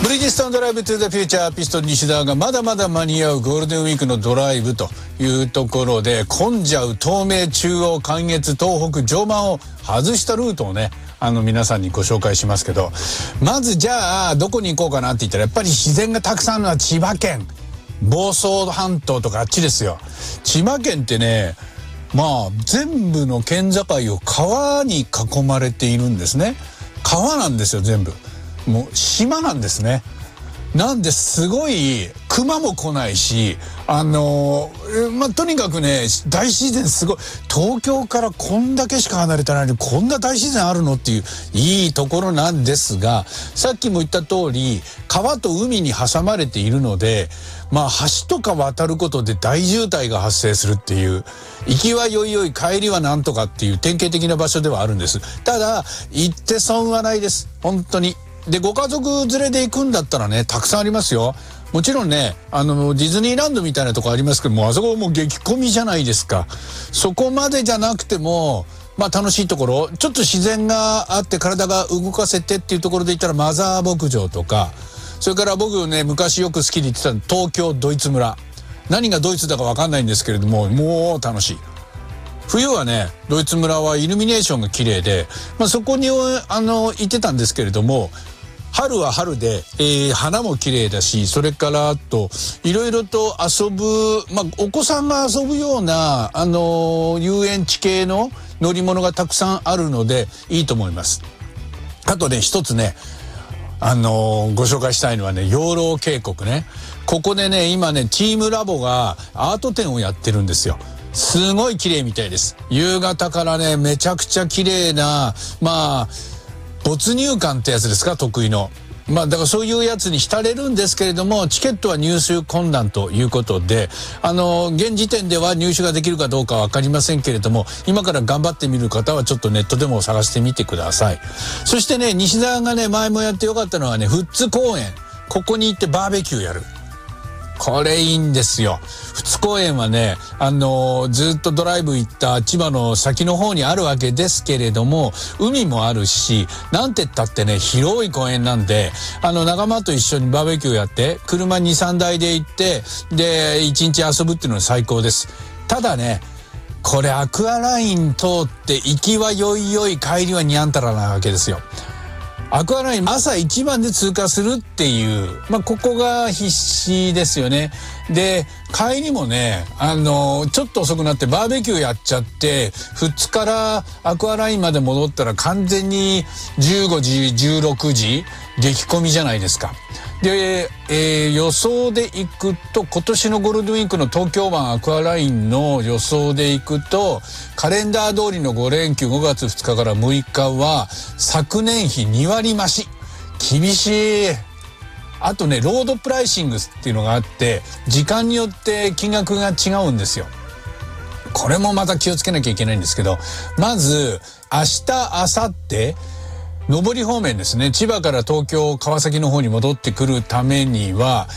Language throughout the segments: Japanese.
ブリヂストンドライブトゥザフューチャー、ピストン西澤がまだまだ間に合うゴールデンウィークのドライブというところで、混んじゃう東名、中央、関越、東北、常磐を外したルートをね、皆さんにご紹介しますけど、まずじゃあどこに行こうかなって言ったら、やっぱり自然がたくさんあるのは千葉県、房総半島とかあっちですよ。千葉県ってね、全部の県境を川に囲まれているんですね。川なんですよ、全部。もう島なんですね。なんですごい熊も来ないし、とにかくね、大自然すごい。東京からこんだけしか離れてないのにこんな大自然あるのっていういいところなんですが、さっきも言った通り川と海に挟まれているので、橋とか渡ることで大渋滞が発生するっていう、行きはよいよい帰りはなんとかっていう典型的な場所ではあるんです。ただ行って損はないです、本当に。で、ご家族連れで行くんだったらね、たくさんありますよ。もちろんね、ディズニーランドみたいなとこありますけども、あそこもう激混みじゃないですか。そこまでじゃなくても、楽しいところ、ちょっと自然があって体が動かせてっていうところで言ったらマザー牧場とか、それから僕ね、昔よく好きで言ってた東京ドイツ村。何がドイツだかわかんないんですけれども、もう楽しい。冬はね、ドイツ村はイルミネーションが綺麗で、そこに行ってたんですけれども、春は春で、花も綺麗だし、それからあといろいろと遊ぶ、お子さんが遊ぶような遊園地系の乗り物がたくさんあるのでいいと思います。あとね、一つね、ご紹介したいのはね、養老渓谷ね。ここでね、今ね、チームラボがアート展をやってるんですよ。すごい綺麗みたいです。夕方からね、めちゃくちゃ綺麗な、没入感ってやつですか、得意の。だからそういうやつに浸れるんですけれども、チケットは入手困難ということで、現時点では入手ができるかどうかはわかりませんけれども、今から頑張ってみる方はちょっとネットでも探してみてください。そしてね、西澤がね、前もやってよかったのはね、富津公園。ここに行ってバーベキューやる。これいいんですよ。富津公園はね、ずっとドライブ行った千葉の先の方にあるわけですけれども、海もあるし、なんて言ったってね、広い公園なんで、仲間と一緒にバーベキューやって、車2、3台で行って、で、1日遊ぶっていうのは最高です。ただね、これアクアライン通って行きはよいよい帰りはにゃんたらなわけですよ。アクアライン朝一番で通過するっていう、ここが必死ですよね。で、帰りもね、ちょっと遅くなってバーベキューやっちゃって、富津からアクアラインまで戻ったら完全に15時、16時、激混みじゃないですか。で、予想で行くと、今年のゴールデンウィークの東京湾アクアラインの予想で行くと、カレンダー通りの5連休5月2日から6日は昨年比2割増し。厳しい。あとね、ロードプライシングっていうのがあって、時間によって金額が違うんですよ。これもまた気をつけなきゃいけないんですけど、まず明日、明後日、上り方面ですね、千葉から東京、川崎の方に戻ってくるためには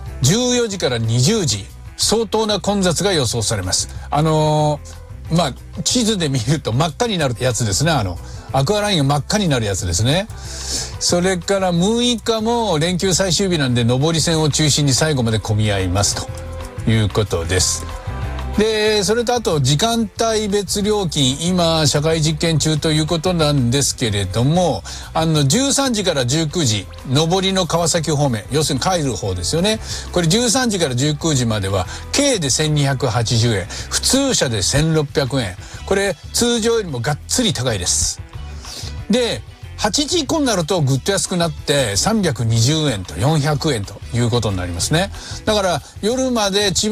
14時から20時相当な混雑が予想されます。地図で見ると真っ赤になるやつですね。アクアラインが真っ赤になるやつですね。それから6日も連休最終日なんで、上り線を中心に最後まで混み合いますということです。で、それとあと時間帯別料金、今社会実験中ということなんですけれども、13時から19時上りの川崎方面、要するに帰る方ですよね。これ13時から19時までは計で1280円、普通車で1600円。これ通常よりもがっつり高いです。で、8時以降になるとぐっと安くなって320円と400円ということになりますね。だから夜まで千葉